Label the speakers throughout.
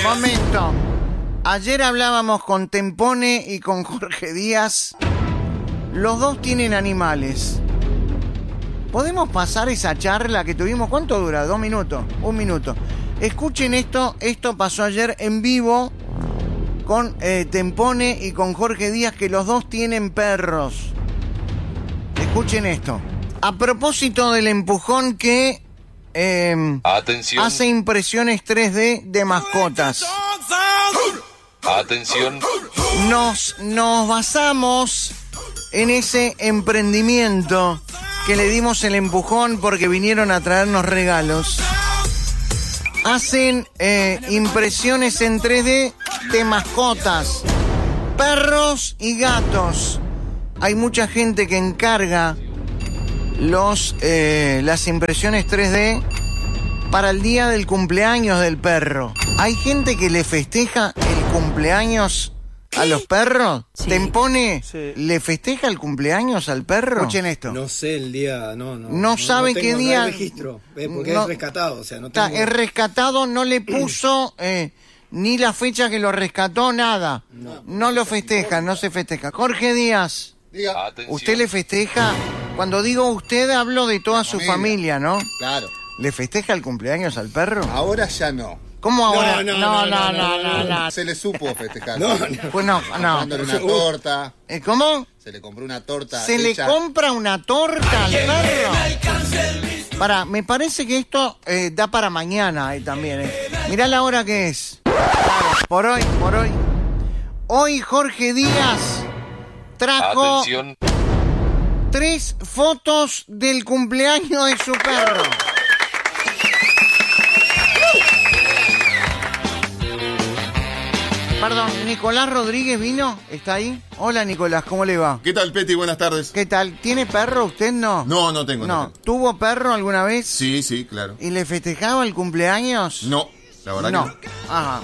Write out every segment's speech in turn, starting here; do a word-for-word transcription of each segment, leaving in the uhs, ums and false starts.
Speaker 1: Momento. Ayer hablábamos con Tempone y con Jorge Díaz. Los dos tienen animales. ¿Podemos pasar esa charla que tuvimos? ¿Cuánto dura? ¿Dos minutos? Un minuto. Escuchen esto. Esto pasó ayer en vivo con eh, Tempone y con Jorge Díaz, que los dos tienen perros. Escuchen esto. A propósito del empujón que eh,
Speaker 2: Atención.
Speaker 1: hace impresiones tres D de mascotas.
Speaker 2: Atención.
Speaker 1: Nos, nos basamos en ese emprendimiento que le dimos el empujón porque vinieron a traernos regalos. Hacen eh, impresiones en tres D de mascotas, perros y gatos. Hay mucha gente que encarga los eh, las impresiones tres D para el día del cumpleaños del perro. Hay gente que le festeja el cumpleaños a los perros.
Speaker 3: Sí.
Speaker 1: Tempone,
Speaker 3: Sí.
Speaker 1: ¿le festeja el cumpleaños al perro? Escuchen esto.
Speaker 3: No sé el día, no, no.
Speaker 1: No sabe
Speaker 3: tengo,
Speaker 1: qué
Speaker 3: no hay
Speaker 1: día-
Speaker 3: registro, eh, porque
Speaker 1: no-
Speaker 3: es rescatado, o sea, no
Speaker 1: Está,
Speaker 3: tengo...
Speaker 1: es rescatado, no le puso eh, ni la fecha que lo rescató, nada. No, no lo festeja, no se festeja. Jorge Díaz,
Speaker 4: Diga,
Speaker 2: Atención.
Speaker 1: ¿usted le festeja? Cuando digo usted, hablo de toda su familia,
Speaker 4: familia.
Speaker 1: ¿no?
Speaker 4: claro.
Speaker 1: ¿Le festeja el cumpleaños al perro?
Speaker 4: Ahora ya no.
Speaker 1: ¿Cómo ahora?
Speaker 3: No, no, no, no,
Speaker 1: no, no.
Speaker 4: Se le supo festejar.
Speaker 3: No, no.
Speaker 1: Pues no, no.
Speaker 4: Comprándole una torta.
Speaker 1: Eh, ¿Cómo?
Speaker 4: Se le compró una torta.
Speaker 1: ¿Se le
Speaker 4: hecha-
Speaker 1: compra una torta al perro? Pará, me parece que esto eh, da para mañana eh, también. Eh. Mirá la hora que es. Claro, por hoy, por hoy. Hoy Jorge Díaz trajo
Speaker 2: Atención.
Speaker 1: tres fotos del cumpleaños de su perro. Perdón, ¿Nicolás Rodríguez vino? ¿Está ahí? Hola Nicolás, ¿cómo le va?
Speaker 5: ¿Qué tal, Peti? Buenas tardes.
Speaker 1: ¿Qué tal? ¿Tiene perro usted, no?
Speaker 5: No, no tengo. No.
Speaker 1: No.
Speaker 5: tengo.
Speaker 1: ¿Tuvo perro alguna vez?
Speaker 5: Sí, sí, claro.
Speaker 1: ¿Y le festejaba el cumpleaños?
Speaker 5: No, la verdad
Speaker 1: No.
Speaker 5: que
Speaker 1: Ajá.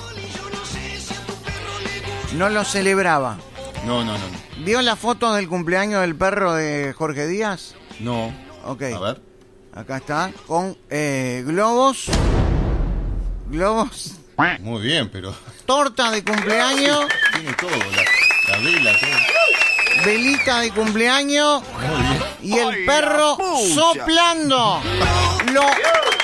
Speaker 1: No lo celebraba.
Speaker 5: no. No, no, no.
Speaker 1: ¿Vio la foto del cumpleaños del perro de Jorge Díaz?
Speaker 5: No.
Speaker 1: Ok.
Speaker 5: A ver.
Speaker 1: Acá está, con eh, globos. Globos.
Speaker 5: Muy bien, pero
Speaker 1: Torta de cumpleaños.
Speaker 5: tiene todo. La, la vela, todo.
Speaker 1: Velita de cumpleaños.
Speaker 5: Muy bien.
Speaker 1: Y el perro soplando. Lo